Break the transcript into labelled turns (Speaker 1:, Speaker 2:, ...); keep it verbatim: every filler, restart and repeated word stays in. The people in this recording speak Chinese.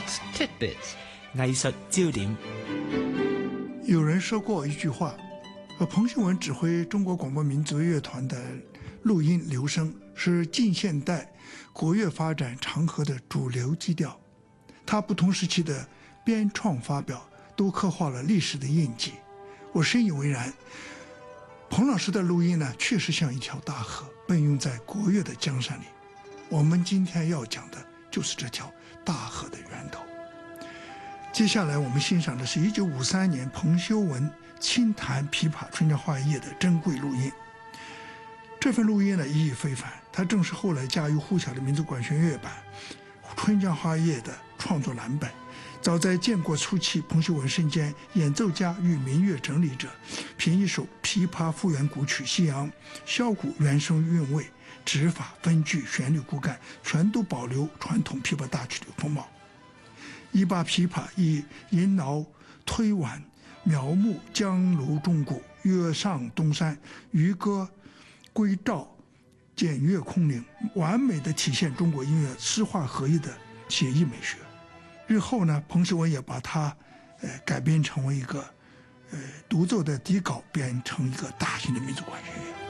Speaker 1: Arts Tidbits
Speaker 2: 藝術焦點。
Speaker 3: 有人說過一句話，彭秀文指揮中國廣播民族樂團的錄音留聲是近現代國樂發展長河的主流基調。他不同時期的編創發表都刻畫了歷史的印記，我深以為然。彭老師的錄音呢，確實像一條大河，奔湧在國樂的江山裡。我們今天要講的就是這條大河的源頭。接下來我們欣賞的是一九五三年彭秀文親彈琵琶《春江花月夜》的珍貴錄音。這份錄音呢，意義非凡，它正是後來家喻戶曉的民族管弦樂版《春江花月夜》的創作藍本。早在建國初期，彭秀文身兼演奏家與民樂整理者，憑一首琵琶復原古曲，西洋簫鼓原聲韻味，指法分句旋律骨幹全都保留傳統琵琶大曲的風貌。一把琵琶以銀撓推挽描摹江廬鐘鼓，躍上東山，漁歌歸趙，檢閱空靈，完美的體現中國音樂詩畫合一的寫意美學。日後呢，彭秀文也把它呃改編成為一個呃獨奏的底稿，變成一個大型的民族管弦樂。